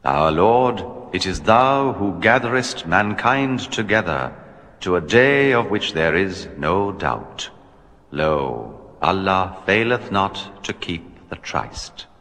Our Lord, it is Thou who gatherest mankind together to a day of which there is no doubt. Lo, Allah faileth not to keep the tryst.